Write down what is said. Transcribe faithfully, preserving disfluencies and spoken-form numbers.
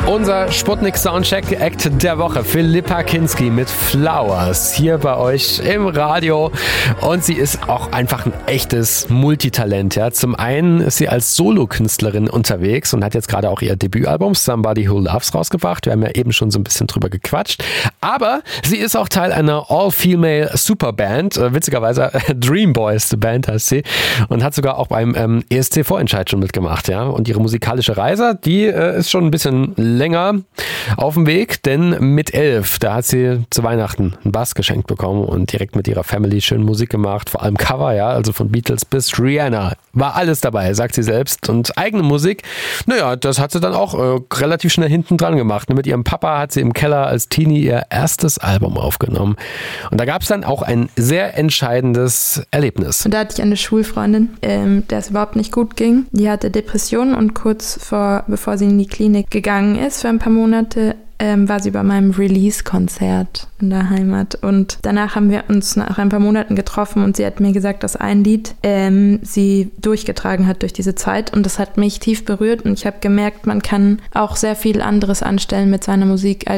Unser Sputnik-Soundcheck-Act der Woche, Philippa Kinski mit Flowers, hier bei euch im Radio. Und sie ist auch einfach ein echtes Multitalent. Ja. Zum einen ist sie als Solokünstlerin unterwegs und hat jetzt gerade auch ihr Debütalbum Somebody Who Loves rausgebracht. Wir haben ja eben schon so ein bisschen drüber gequatscht. Aber sie ist auch Teil einer All-Female Superband, äh, witzigerweise Dream Boys, die Band heißt sie, und hat sogar auch beim ähm, E S C-Vorentscheid schon mitgemacht. Ja. Und ihre musikalische Reise, die äh, ist schon ein bisschen länger auf dem Weg, denn mit elf, da hat sie zu Weihnachten einen Bass geschenkt bekommen und direkt mit ihrer Family schön Musik gemacht, vor allem Cover, ja, also von Beatles bis Rihanna, war alles dabei, sagt sie selbst. Und eigene Musik, naja, das hat sie dann auch äh, relativ schnell hinten dran gemacht. Mit ihrem Papa hat sie im Keller als Teenie ihr erstes Album aufgenommen. Und da gab es dann auch ein sehr entscheidendes Erlebnis. Und da hatte ich eine Schulfreundin, ähm, der es überhaupt nicht gut ging. Die hatte Depressionen und kurz vor, bevor sie in die Klinik gegangen ist für ein paar Monate, ähm, war sie bei meinem Release-Konzert in der Heimat. Und danach haben wir uns nach ein paar Monaten getroffen und sie hat mir gesagt, dass ein Lied ähm, sie durchgetragen hat durch diese Zeit. Und das hat mich tief berührt und ich habe gemerkt, man kann auch sehr viel anderes anstellen mit seiner Musik, als